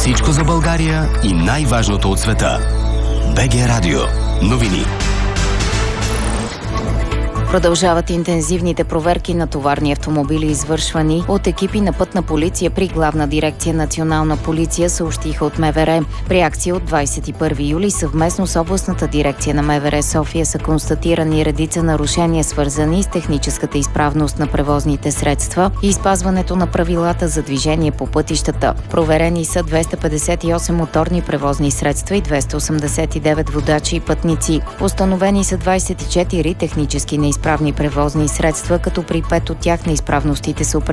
Всичко за България и най-важното от света. БГ Радио. Новини. Продължават интензивните проверки на товарни автомобили, извършвани от екипи на Пътна полиция при Главна дирекция Национална полиция, съобщиха от МВР. При акция от 21 юли съвместно с областната дирекция на МВР София са констатирани редица нарушения, свързани с техническата изправност на превозните средства и спазването на правилата за движение по пътищата. Проверени са 258 моторни превозни средства и 289 водачи и пътници. Установени са 24 технически неизправни превозни средства, като при 5 от тях неизправностите са